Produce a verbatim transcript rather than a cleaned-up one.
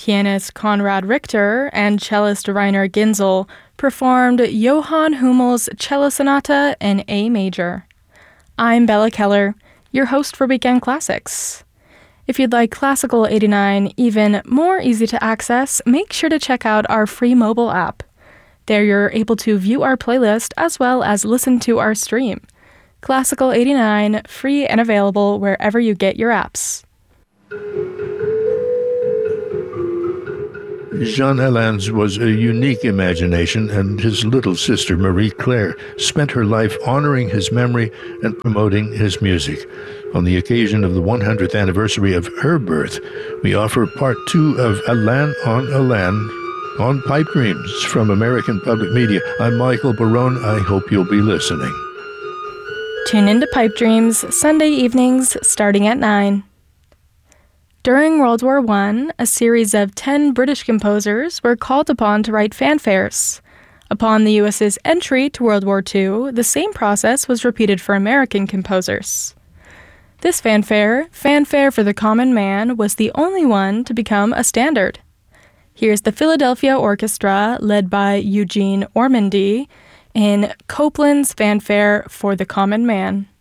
Pianist Konrad Richter and cellist Rainer Ginzel performed Johann Hummel's Cello Sonata in A major. I'm Bella Keller, your host for Weekend Classics. If you'd like Classical eighty-nine even more easy to access, make sure to check out our free mobile app. There you're able to view our playlist as well as listen to our stream. Classical eighty-nine, free and available wherever you get your apps. Jean Helin's was a unique imagination, and his little sister, Marie-Claire, spent her life honoring his memory and promoting his music. On the occasion of the one hundredth anniversary of her birth, we offer part two of Alain on Alain on Pipe Dreams from American Public Media. I'm Michael Barone. I hope you'll be listening. Tune into Pipe Dreams Sunday evenings starting at nine. During World War One, a series of ten British composers were called upon to write fanfares. Upon the U S's entry to World War Two, the same process was repeated for American composers. This fanfare, Fanfare for the Common Man, was the only one to become a standard. Here's the Philadelphia Orchestra, led by Eugene Ormandy, in Copland's Fanfare for the Common Man.